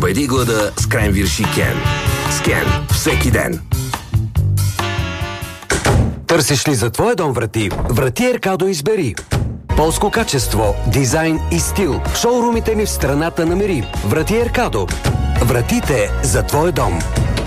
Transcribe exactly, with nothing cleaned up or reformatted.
Победи глада с кренвирши Кен. С Кен всеки ден. Търсиш ли за твоя дом врати? Врати Еркадо избери. Полско качество, дизайн и стил. В шоурумите ни в страната намери. Врати Еркадо. Вратите за твой дом.